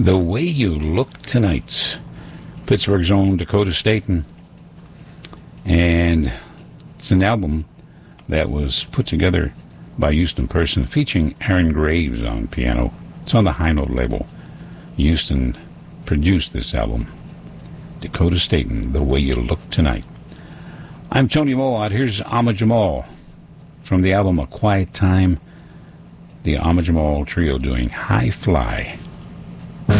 The Way You Look Tonight. Pittsburgh's own Dakota Staten. And it's an album that was put together by Houston Person, featuring Aaron Graves on piano. It's on the High Note label. Houston produced this album. Dakota Staten, The Way You Look Tonight. I'm Tony Mowatt. Here's Ahmad Jamal from the album A Quiet Time. The Ahmad Jamal Trio doing High Fly.